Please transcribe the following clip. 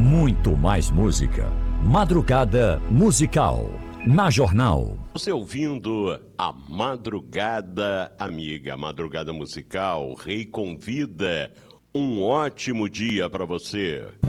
muito mais música. Madrugada Musical, na Jornal. Você ouvindo a Madrugada Amiga, Madrugada Musical, Rei convida. Um ótimo dia para você.